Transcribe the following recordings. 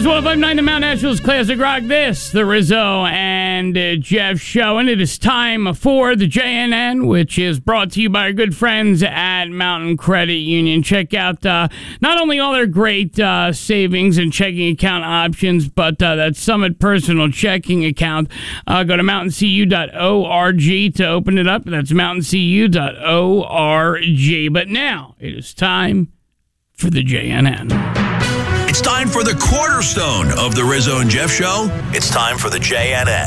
is 105.9 The Mount Nashville's Classic Rock. This, the Rizzo and Jeff Show. And it is time for the JNN, which is brought to you by our good friends at Mountain Credit Union. Check out not only all their great savings and checking account options, but that Summit Personal Checking Account. Go to mountaincu.org to open it up. That's mountaincu.org. But now it is time for the JNN. It's time for the cornerstone of the Rizzo and Jeff Show. It's time for the JNN.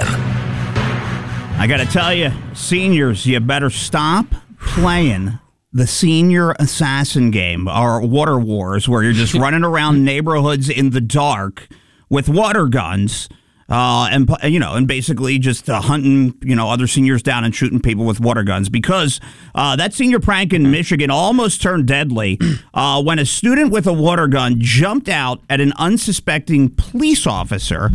I got to tell you, seniors, you better stop playing the senior assassin game, or water wars, where you're just running around neighborhoods in the dark with water guns. And basically just hunting, other seniors down and shooting people with water guns, because that senior prank in Michigan almost turned deadly when a student with a water gun jumped out at an unsuspecting police officer.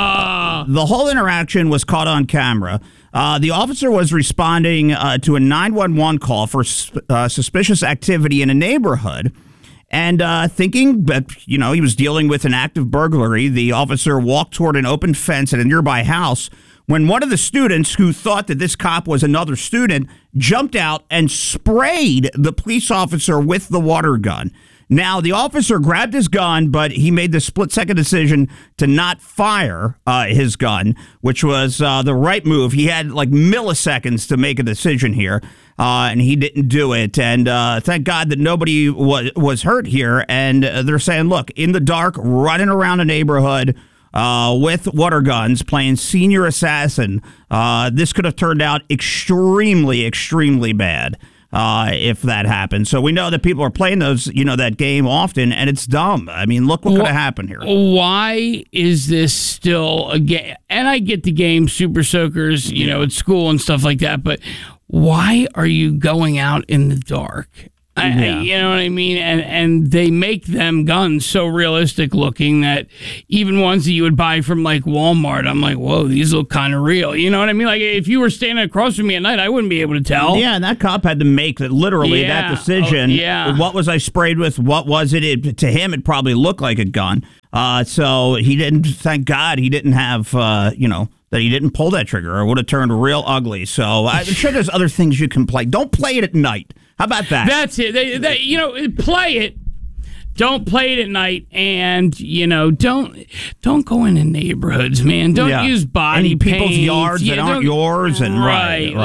The whole interaction was caught on camera. The officer was responding to a 911 call for suspicious activity in a neighborhood. And thinking that, he was dealing with an active burglary, the officer walked toward an open fence at a nearby house when one of the students, who thought that this cop was another student, jumped out and sprayed the police officer with the water gun. Now, the officer grabbed his gun, but he made the split-second decision to not fire his gun, which was the right move. He had milliseconds to make a decision here, and he didn't do it. And thank God that nobody was hurt here. And they're saying, look, in the dark, running around a neighborhood with water guns, playing senior assassin, this could have turned out extremely, extremely bad. If that happened. So we know that people are playing those, that game often, and it's dumb. I mean, look what could have happened here. Why is this still a game? And I get the game, Super Soakers, at school and stuff like that, but why are you going out in the dark? You know what I mean? And they make them guns so realistic looking that even ones that you would buy from Walmart, I'm like, whoa, these look kind of real. You know what I mean? If you were standing across from me at night, I wouldn't be able to tell. Yeah, and that cop had to make that decision. What was I sprayed with? What was it? To him, it probably looked like a gun. So he didn't, thank God he didn't have, that he didn't pull that trigger, or it would have turned real ugly. So I'm sure there's other things you can play. Don't play it at night. How about that? That's it. Play it. Don't play it at night, and don't go into neighborhoods, man. Don't use body paint. People's yards that aren't yours, and right.